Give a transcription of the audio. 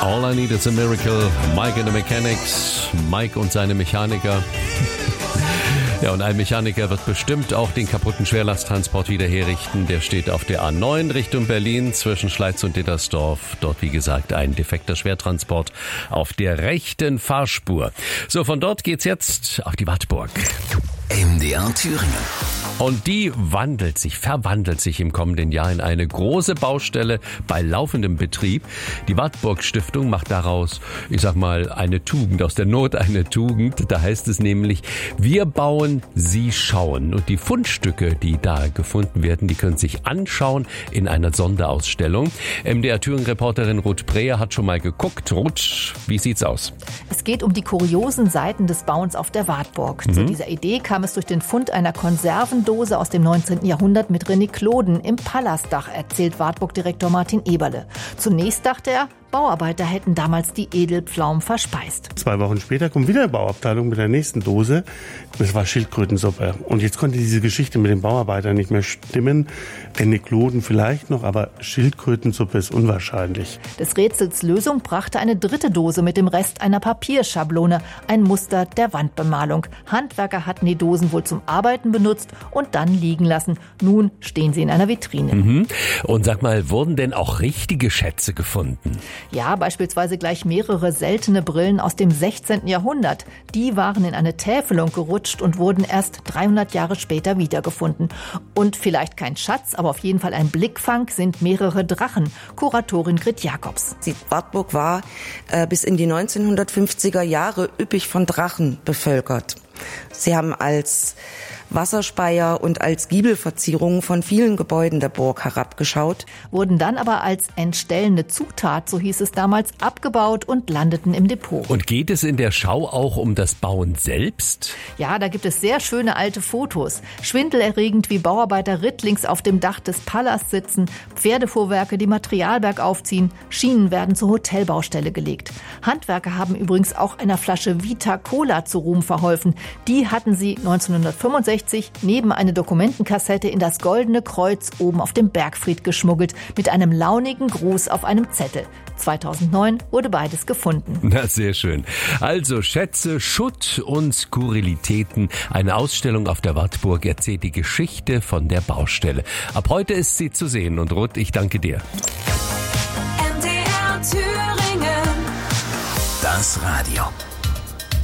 All I Need Is a Miracle, Mike and the Mechanics, Mike und seine Mechaniker. Ja, und ein Mechaniker wird bestimmt auch den kaputten Schwerlasttransport wieder herrichten. Der steht auf der A9 Richtung Berlin zwischen Schleiz und Dittersdorf. Dort, wie gesagt, ein defekter Schwertransport auf der rechten Fahrspur. So, von dort geht's jetzt auf die Wartburg. MDR Thüringen. Und die verwandelt sich im kommenden Jahr in eine große Baustelle bei laufendem Betrieb. Die Wartburg Stiftung macht daraus, ich sag mal, eine Tugend, aus der Not eine Tugend. Da heißt es nämlich, wir bauen, Sie schauen. Und die Fundstücke, die da gefunden werden, die können sich anschauen in einer Sonderausstellung. MDR Thüringen-Reporterin Ruth Breher hat schon mal geguckt. Ruth, wie sieht's aus? Es geht um die kuriosen Seiten des Bauens auf der Wartburg. Zu dieser Idee kam es durch den Fund einer Konservendose aus dem 19. Jahrhundert mit Renikloden im Palastdach, erzählt Wartburg-Direktor Martin Eberle. Zunächst dachte er, Bauarbeiter hätten damals die Edelpflaumen verspeist. 2 Wochen später kommt wieder eine Bauabteilung mit der nächsten Dose. Das war Schildkrötensuppe. Und jetzt konnte diese Geschichte mit den Bauarbeitern nicht mehr stimmen. Renikloden vielleicht noch, aber Schildkrötensuppe ist unwahrscheinlich. Des Rätsels Lösung brachte eine dritte Dose mit dem Rest einer Papierschablone, ein Muster der Wandbemalung. Handwerker hatten die Dosen wohl zum Arbeiten benutzt und dann liegen lassen. Nun stehen sie in einer Vitrine. Und sag mal, wurden denn auch richtige Schätze gefunden? Ja, beispielsweise gleich mehrere seltene Brillen aus dem 16. Jahrhundert. Die waren in eine Täfelung gerutscht und wurden erst 300 Jahre später wiedergefunden. Und vielleicht kein Schatz, aber auf jeden Fall ein Blickfang sind mehrere Drachen. Kuratorin Grit Jakobs. Die Wartburg war bis in die 1950er Jahre üppig von Drachen bevölkert. Sie haben als Wasserspeier und als Giebelverzierungen von vielen Gebäuden der Burg herabgeschaut. Wurden dann aber als entstellende Zutat, so hieß es damals, abgebaut und landeten im Depot. Und geht es in der Schau auch um das Bauen selbst? Ja, da gibt es sehr schöne alte Fotos. Schwindelerregend, wie Bauarbeiter rittlings auf dem Dach des Palas sitzen, Pferdefuhrwerke die Materialberg aufziehen, Schienen werden zur Hotelbaustelle gelegt. Handwerker haben übrigens auch einer Flasche Vita Cola zu Ruhm verholfen. Die hatten sie 1965 neben eine Dokumentenkassette in das Goldene Kreuz oben auf dem Bergfried geschmuggelt, mit einem launigen Gruß auf einem Zettel. 2009 wurde beides gefunden. Na, sehr schön. Also Schätze, Schutt und Skurrilitäten. Eine Ausstellung auf der Wartburg erzählt die Geschichte von der Baustelle. Ab heute ist sie zu sehen. Und Ruth, ich danke dir. MDR Thüringen. Das Radio.